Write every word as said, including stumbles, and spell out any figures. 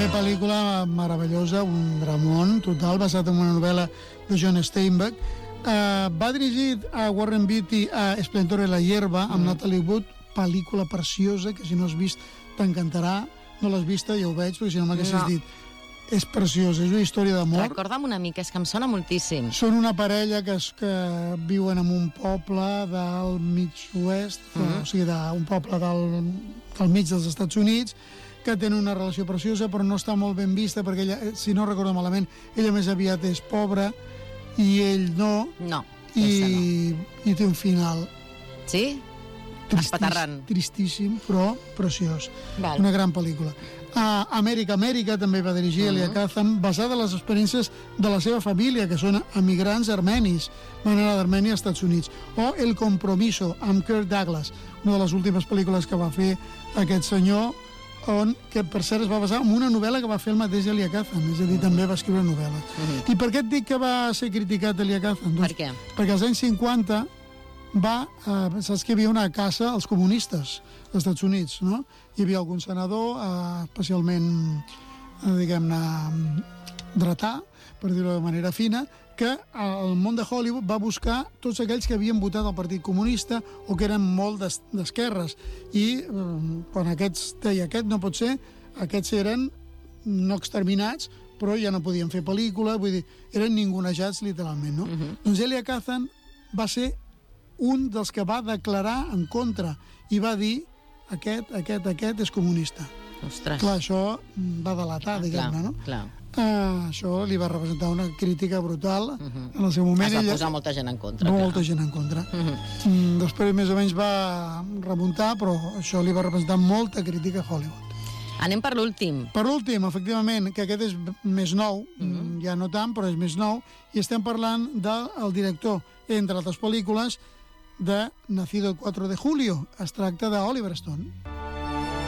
pel·lícula meravellosa, un dramón total, basat en una novel·la de John Steinbeck. Uh, va dirigir a Warren Beatty a Esplendor en la hierba, amb mm. Natalie Wood, pel·lícula preciosa, que si no has vist t'encantarà. No l'has vista, ja ho veig, perquè si no m'haguessis no. dit. És preciosa, és una història d'amor. Recorda'm una mica, és que em sona moltíssim. Són una parella que, es, que viuen en un poble del mig oest, mm-hmm. o sigui, d'un poble del, del mig dels Estats Units, que tenen una relació preciosa, però no està molt ben vista, perquè ella, si no recordo malament, ella més aviat és pobra, i ell no. No, i, no. I té un final. Sí? Espaterrant. Tristíssim, però preciós. Val. Una gran pel·lícula. A Amèrica, Amèrica també va dirigir uh-huh. Elia Kazan, basada en les experiències de la seva família, que són emigrants armenis, van anar d'Armènia als Estats Units. O El Compromiso, amb Kirk Douglas, una de les últimes pel·lícules que va fer aquest senyor, on, que per cert es va basar en una novel·la que va fer el mateix Elia Kazan, és a dir, uh-huh. també va escriure novel·les. Uh-huh. I per què et dic que va ser criticat Elia Kazan? Doncs, per què? Perquè als anys cinquanta va, eh, saps que hi havia una caça als comunistes dels Estats Units, no? Hi havia algun senador, eh, especialment, eh, diguem-ne, dretà, per dir-ho de manera fina, que el món de Hollywood va buscar tots aquells que havien votat al Partit Comunista o que eren molt d'esquerres. I eh, quan aquests deia, aquest no pot ser, aquests eren no exterminats, però ja no podien fer pel·lícula, vull dir, eren ningunejats literalment, no? Uh-huh. Doncs Elia Kazan va ser un dels que va declarar en contra i va dir aquest, aquest, aquest és comunista. Ostres. Clar, això va delatar, ah, diguem-ne, no? Clar. Uh, això li va representar una crítica brutal uh-huh. en el seu moment. Es va ella, posar molta gent en contra. Molta clar. gent en contra. Uh-huh. Mm, després més o menys va remuntar, però això li va representar molta crítica a Hollywood. Anem per l'últim. Per l'últim, efectivament, que aquest és més nou, uh-huh. ja no tant, però és més nou, i estem parlant del director, entre altres pel·lícules, de Nacido el quatre de julio. Es tracta d'Oliver Stone.